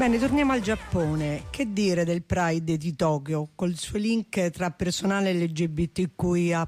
Bene, torniamo al Giappone. Che dire del Pride di Tokyo, col suo link tra personale LGBTQIA+,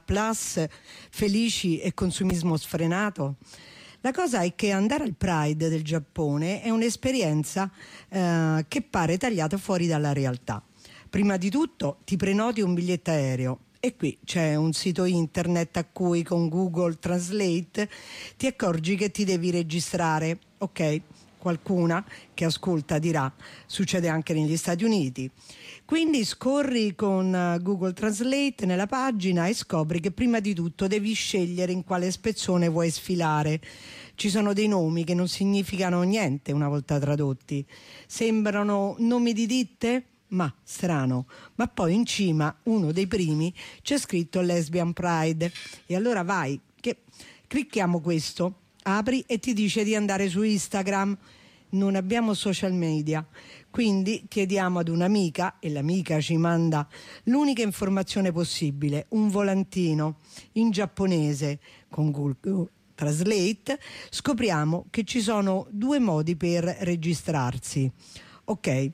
felici e consumismo sfrenato? La cosa è che andare al Pride del Giappone è un'esperienza che pare tagliata fuori dalla realtà. Prima di tutto ti prenoti un biglietto aereo e qui c'è un sito internet a cui con Google Translate ti accorgi che ti devi registrare. Ok, qualcuna che ascolta dirà succede anche negli Stati Uniti. Quindi scorri con Google Translate nella pagina e scopri che prima di tutto devi scegliere in quale spezzone vuoi sfilare. Ci sono dei nomi che non significano niente una volta tradotti. Sembrano nomi di ditte? Ma strano. Ma poi in cima, uno dei primi, c'è scritto Lesbian Pride. E allora vai, che clicchiamo questo, apri e ti dice di andare su Instagram. Non abbiamo social media, quindi chiediamo ad un'amica e l'amica ci manda l'unica informazione possibile, un volantino in giapponese con Google Translate. Scopriamo che ci sono due modi per registrarsi. Ok,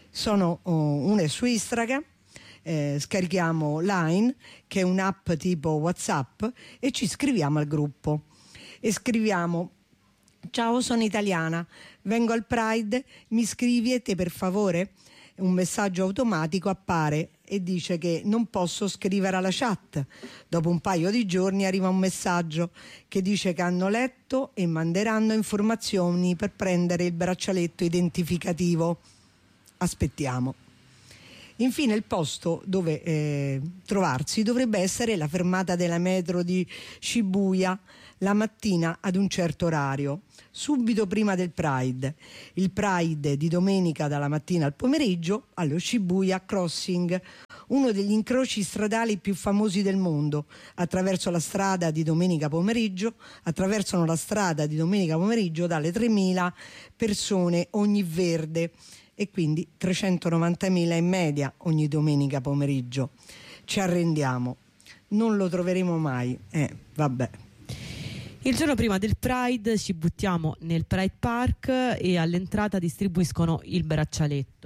uno è su Instagram, scarichiamo Line, che è un'app tipo WhatsApp, e ci iscriviamo al gruppo e scriviamo: ciao, sono italiana, vengo al Pride, mi iscrivete per favore? Un messaggio automatico appare e dice che non posso scrivere alla chat. Dopo un paio di giorni arriva un messaggio che dice che hanno letto e manderanno informazioni per prendere il braccialetto identificativo. Aspettiamo. Infine il posto dove trovarsi dovrebbe essere la fermata della metro di Shibuya la mattina ad un certo orario, subito prima del Pride. Il Pride di domenica dalla mattina al pomeriggio allo Shibuya Crossing, uno degli incroci stradali più famosi del mondo. Attraversano la strada di domenica pomeriggio dalle 3.000 persone ogni verde, e quindi 390.000 in media ogni domenica pomeriggio. Ci arrendiamo, non lo troveremo mai. Vabbè. Il giorno prima del Pride ci buttiamo nel Pride Park e all'entrata distribuiscono il braccialetto.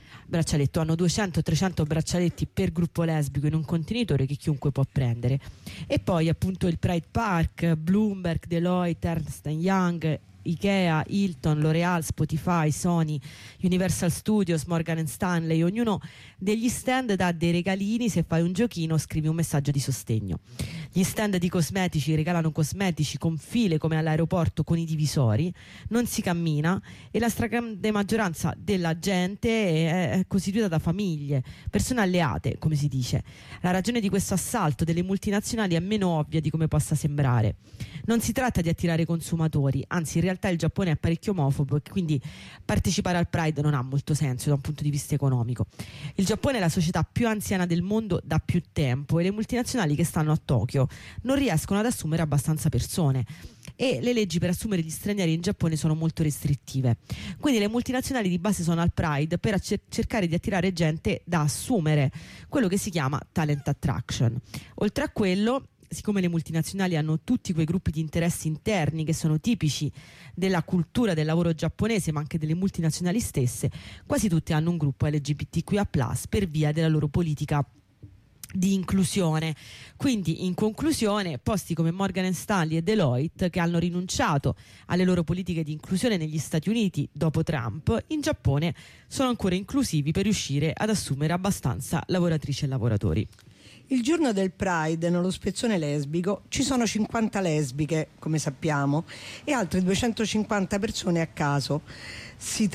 Hanno 200-300 braccialetti per gruppo lesbico in un contenitore che chiunque può prendere. E poi appunto il Pride Park, Bloomberg, Deloitte, Ernst & Young, Ikea, Hilton, L'Oreal, Spotify, Sony, Universal Studios, Morgan & Stanley, ognuno degli stand dà dei regalini. Se fai un giochino scrivi un messaggio di sostegno. Gli stand di cosmetici regalano cosmetici con file come all'aeroporto con i divisori. Non si cammina e la stragrande maggioranza della gente è costituita da famiglie, persone alleate, come si dice. La ragione di questo assalto delle multinazionali è meno ovvia di come possa sembrare. Non si tratta di attirare consumatori, anzi in realtà il Giappone è parecchio omofobo e quindi partecipare al Pride non ha molto senso da un punto di vista economico. Il Giappone è la società più anziana del mondo da più tempo e le multinazionali che stanno a Tokyo non riescono ad assumere abbastanza persone e le leggi per assumere gli stranieri in Giappone sono molto restrittive. Quindi le multinazionali di base sono al Pride per cercare di attirare gente da assumere, quello che si chiama talent attraction. Oltre a quello, siccome le multinazionali hanno tutti quei gruppi di interessi interni che sono tipici della cultura del lavoro giapponese, ma anche delle multinazionali stesse, quasi tutte hanno un gruppo LGBTQIA+ per via della loro politica di inclusione. Quindi in conclusione, posti come Morgan & Stanley e Deloitte, che hanno rinunciato alle loro politiche di inclusione negli Stati Uniti dopo Trump, in Giappone sono ancora inclusivi per riuscire ad assumere abbastanza lavoratrici e lavoratori. Il giorno del Pride nello spezzone lesbico ci sono 50 lesbiche, come sappiamo, e altre 250 persone a caso. Si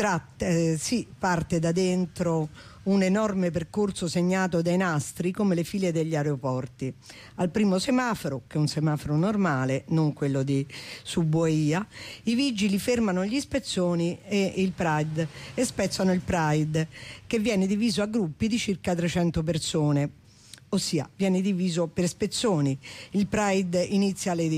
parte da dentro un enorme percorso segnato dai nastri come le file degli aeroporti. Al primo semaforo, che è un semaforo normale, non quello di Shibuya, i vigili fermano gli spezzoni e il Pride e spezzano il Pride, che viene diviso a gruppi di circa 300 persone. Ossia viene diviso per spezzoni. Il Pride inizia alle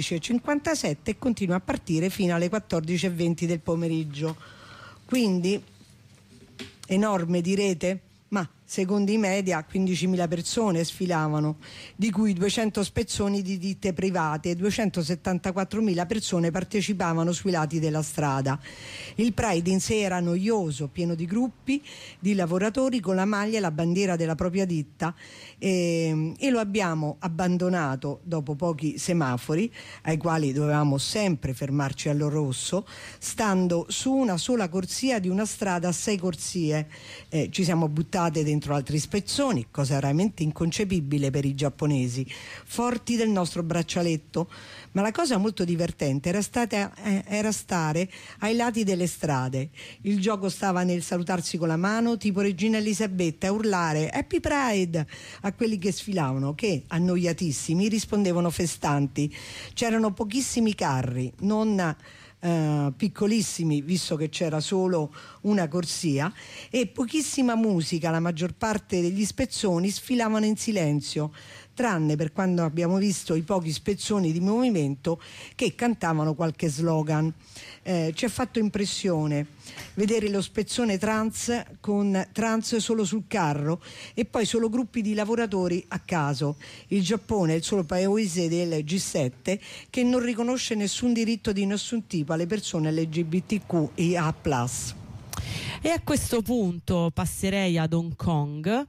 11:57 e continua a partire fino alle 14:20 del pomeriggio. Quindi enorme, direte? Ma Secondo i media 15.000 persone sfilavano, di cui 200 spezzoni di ditte private e 274.000 persone partecipavano sui lati della strada. Il Pride in sé era noioso, pieno di gruppi di lavoratori con la maglia e la bandiera della propria ditta, e lo abbiamo abbandonato dopo pochi semafori, ai quali dovevamo sempre fermarci allo rosso, stando su una sola corsia di una strada a 6 corsie. Ci siamo buttate dentro altri spezzoni, cosa veramente inconcepibile per i giapponesi, forti del nostro braccialetto. Ma la cosa molto divertente era stare ai lati delle strade. Il gioco stava nel salutarsi con la mano tipo Regina Elisabetta e urlare Happy Pride a quelli che sfilavano, che annoiatissimi rispondevano festanti. C'erano pochissimi carri, non piccolissimi, visto che c'era solo una corsia, e pochissima musica. La maggior parte degli spezzoni sfilavano in silenzio, tranne per quando abbiamo visto i pochi spezzoni di movimento che cantavano qualche slogan. Ci ha fatto impressione vedere lo spezzone trans con trans solo sul carro e poi solo gruppi di lavoratori a caso. Il Giappone è il solo paese del G7 che non riconosce nessun diritto di nessun tipo alle persone LGBTQIA+. E a questo punto passerei ad Hong Kong,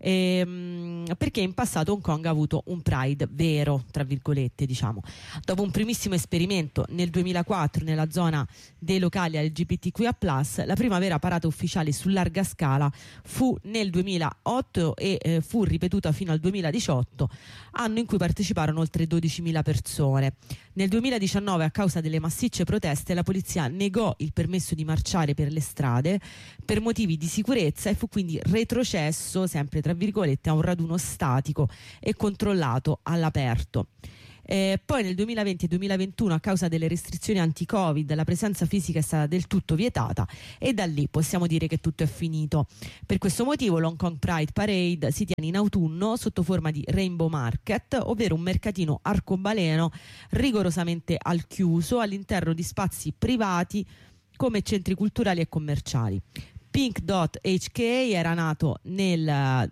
perché in passato Hong Kong ha avuto un Pride vero, tra virgolette, diciamo. Dopo un primissimo esperimento nel 2004 nella zona dei locali LGBTQIA+, la prima vera parata ufficiale su larga scala fu nel 2008 e fu ripetuta fino al 2018, anno in cui parteciparono oltre 12.000 persone. Nel 2019, a causa delle massicce proteste, la polizia negò il permesso di marciare per le strade per motivi di sicurezza e fu quindi retrocesso, sempre tra virgolette, a un raduno statico e controllato all'aperto. Poi nel 2020 e 2021, a causa delle restrizioni anti-Covid, la presenza fisica è stata del tutto vietata e da lì possiamo dire che tutto è finito. Per questo motivo l'Hong Kong Pride Parade si tiene in autunno sotto forma di Rainbow Market, ovvero un mercatino arcobaleno rigorosamente al chiuso all'interno di spazi privati come centri culturali e commerciali. Pink Dot HK era nato nel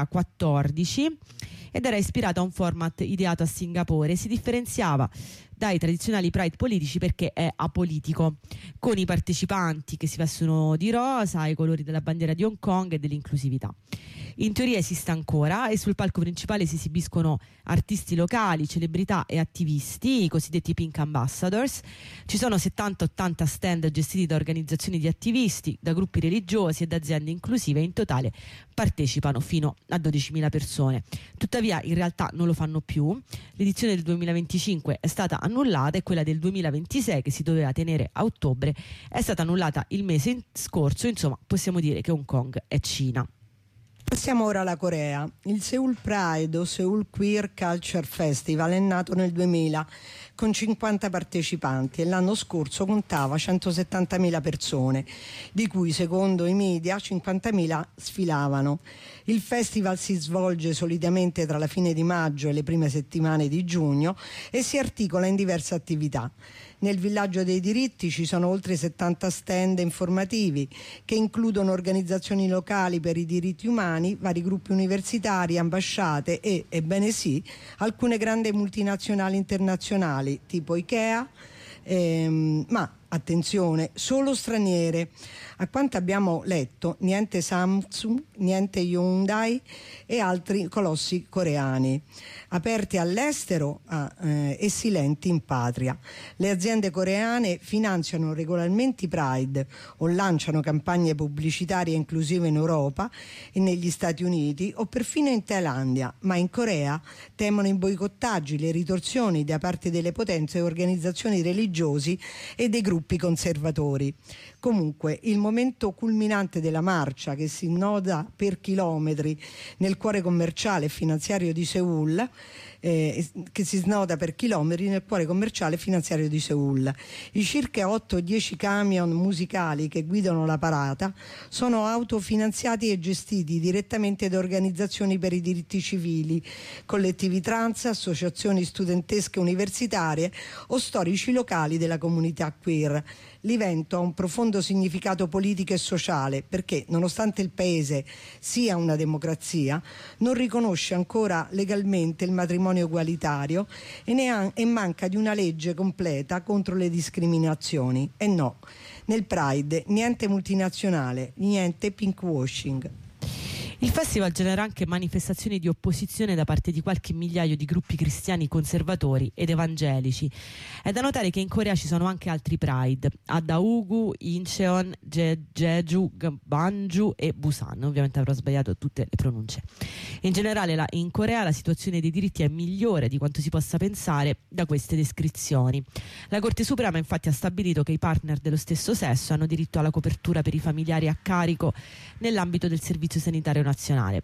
2014 ed era ispirato a un format ideato a Singapore. Si differenziava dai tradizionali Pride politici perché è apolitico, con i partecipanti che si vestono di rosa, i colori della bandiera di Hong Kong e dell'inclusività. In teoria esiste ancora e sul palco principale si esibiscono artisti locali, celebrità e attivisti, i cosiddetti Pink Ambassadors. Ci sono 70-80 stand gestiti da organizzazioni di attivisti, da gruppi religiosi e da aziende inclusive. In totale partecipano fino a 12.000 persone. Tuttavia in realtà non lo fanno più. L'edizione del 2025 è stata annullata e quella del 2026, che si doveva tenere a ottobre, è stata annullata il mese scorso. Insomma, possiamo dire che Hong Kong è Cina. Passiamo ora alla Corea. Il Seoul Pride o Seoul Queer Culture Festival è nato nel 2000 con 50 partecipanti e l'anno scorso contava 170.000 persone, di cui secondo i media 50.000 sfilavano. Il festival si svolge solitamente tra la fine di maggio e le prime settimane di giugno e si articola in diverse attività. Nel villaggio dei diritti ci sono oltre 70 stand informativi che includono organizzazioni locali per i diritti umani, vari gruppi universitari, ambasciate e, ebbene sì, alcune grandi multinazionali internazionali tipo Ikea, ma attenzione, solo straniere. A quanto abbiamo letto, niente Samsung, niente Hyundai e altri colossi coreani, aperti all'estero e silenti in patria. Le aziende coreane finanziano regolarmente i Pride o lanciano campagne pubblicitarie inclusive in Europa e negli Stati Uniti o perfino in Thailandia, ma in Corea temono i boicottaggi, le ritorsioni da parte delle potenze e organizzazioni religiosi e dei gruppi conservatori. Comunque, il momento culminante della marcia, che si noda per chilometri nel cuore commerciale e finanziario di Seoul, I circa 8 o 10 camion musicali che guidano la parata sono autofinanziati e gestiti direttamente da organizzazioni per i diritti civili, collettivi trans, associazioni studentesche universitarie o storici locali della comunità queer. L'evento ha un profondo significato politico e sociale perché, nonostante il paese sia una democrazia, non riconosce ancora legalmente il matrimonio egualitario e manca di una legge completa contro le discriminazioni. E no, nel Pride niente multinazionale, niente pinkwashing. Il festival genera anche manifestazioni di opposizione da parte di qualche migliaio di gruppi cristiani conservatori ed evangelici. È da notare che in Corea ci sono anche altri Pride, a Daegu, Incheon, Jeju, Gwangju e Busan. Ovviamente avrò sbagliato tutte le pronunce. In generale in Corea la situazione dei diritti è migliore di quanto si possa pensare da queste descrizioni. La Corte Suprema infatti ha stabilito che i partner dello stesso sesso hanno diritto alla copertura per i familiari a carico nell'ambito del servizio sanitario nazionale.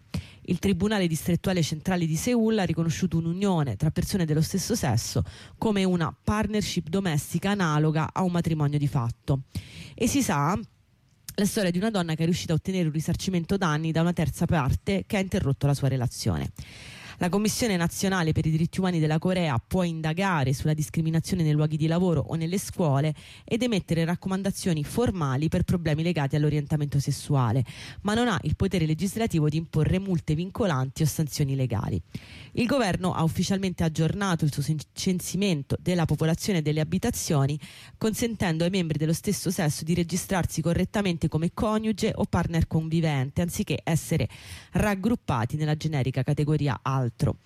Il Tribunale distrettuale centrale di Seul ha riconosciuto un'unione tra persone dello stesso sesso come una partnership domestica analoga a un matrimonio di fatto. E si sa la storia di una donna che è riuscita a ottenere un risarcimento danni da una terza parte che ha interrotto la sua relazione. La Commissione nazionale per i diritti umani della Corea può indagare sulla discriminazione nei luoghi di lavoro o nelle scuole ed emettere raccomandazioni formali per problemi legati all'orientamento sessuale, ma non ha il potere legislativo di imporre multe vincolanti o sanzioni legali. Il governo ha ufficialmente aggiornato il suo censimento della popolazione e delle abitazioni, consentendo ai membri dello stesso sesso di registrarsi correttamente come coniuge o partner convivente, anziché essere raggruppati nella generica categoria altro.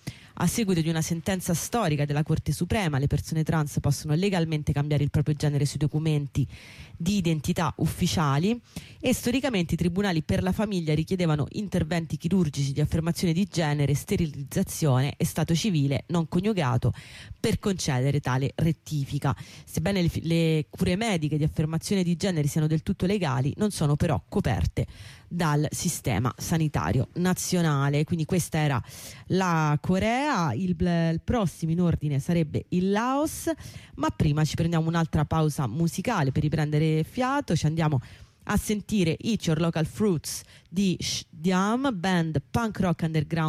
A seguito di una sentenza storica della Corte Suprema, le persone trans possono legalmente cambiare il proprio genere sui documenti di identità ufficiali e storicamente i tribunali per la famiglia richiedevano interventi chirurgici di affermazione di genere, sterilizzazione e stato civile non coniugato per concedere tale rettifica. Sebbene le cure mediche di affermazione di genere siano del tutto legali, non sono però coperte dal sistema sanitario nazionale. Quindi questa era la Corea. Il prossimo in ordine sarebbe il Laos, ma prima ci prendiamo un'altra pausa musicale per riprendere fiato. Ci andiamo a sentire Eat Your Local Fruits di Shdiam, band punk rock underground